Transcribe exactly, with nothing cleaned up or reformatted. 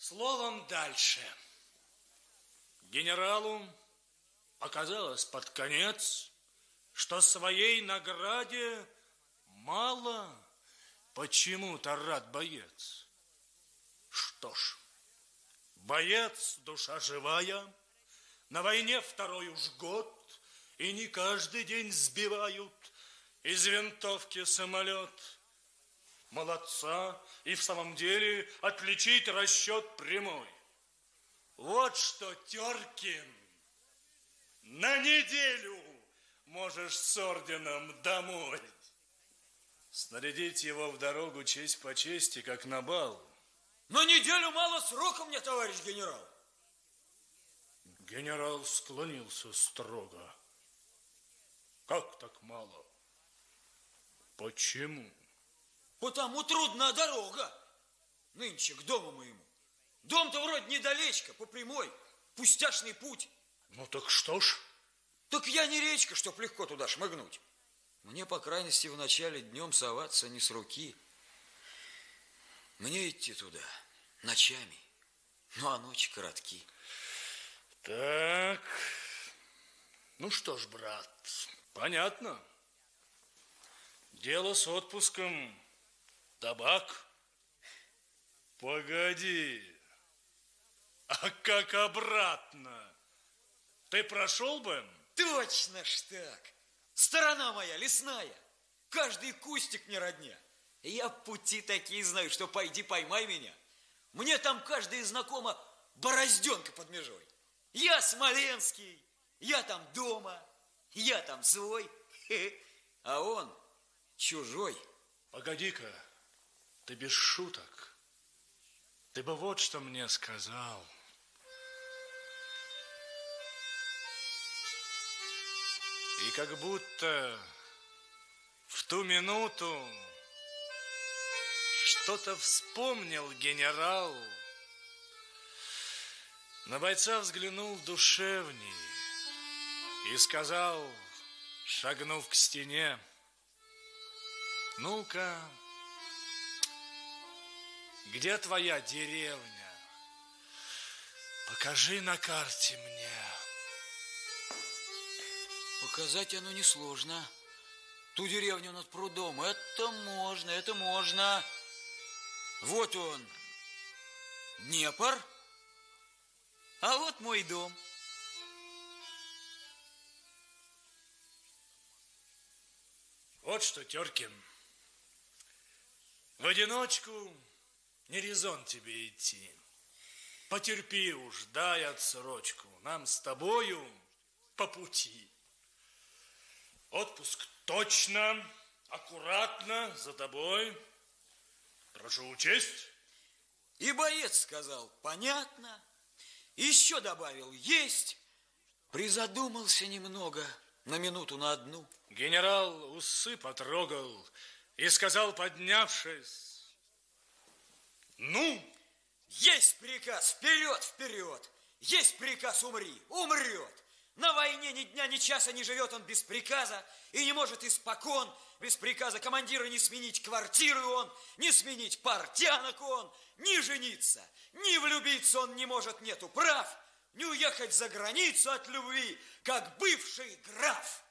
Словом, дальше. Генералу оказалось под конец, что своей награде мало почему-то рад боец. Что ж, боец душа живая, на войне второй уж год, и не каждый день сбивают из винтовки самолет. Молодца, и в самом деле отличить расчет прямой. Вот что, Теркин, на неделю можешь с орденом домой. Снарядить его в дорогу честь по чести, как на бал. На неделю мало срока мне, товарищ генерал. Генерал склонился строго. Как так мало? Почему? Потому трудна дорога нынче к дому моему. Дом-то вроде недалечко, по прямой, пустяшный путь. Ну так что ж? Так я не речка, чтоб легко туда шмыгнуть. Мне, по крайности, вначале днем соваться не с руки. Мне идти туда ночами, ну а ночи коротки. Так, ну что ж, брат, понятно. Дело с отпуском, табак. Погоди, а как обратно? Ты прошел бы? Точно ж так. Сторона моя лесная, каждый кустик мне родня. Я пути такие знаю, что пойди поймай меня. Мне там каждый знакомо борозденка под межой. Я смоленский, я там дома, я там свой, а он чужой. Погоди-ка, ты без шуток. Ты бы вот что мне сказал. И как будто в ту минуту что-то вспомнил генерал. На бойца взглянул душевней и сказал, шагнув к стене: ну-ка, где твоя деревня? Покажи на карте мне. Показать оно несложно. Ту деревню над прудом. Это можно, это можно. Вот он, Днепр, а вот мой дом. Вот что, Теркин, в одиночку не резон тебе идти. Потерпи уж, дай отсрочку. Нам с тобою по пути. Отпуск точно, аккуратно, за тобой. Прошу учесть. И боец сказал, понятно. Еще добавил, есть. Призадумался немного, на минуту на одну. Генерал усы потрогал и сказал, поднявшись: ну? Есть приказ, вперед, вперед. Есть приказ, умри, умрет. На войне ни дня, ни часа не живет он без приказа и не может испокон без приказа командира не сменить квартиры он, не сменить портянок он, ни жениться, ни влюбиться он не может, нету прав, не уехать за границу от любви, как бывший граф.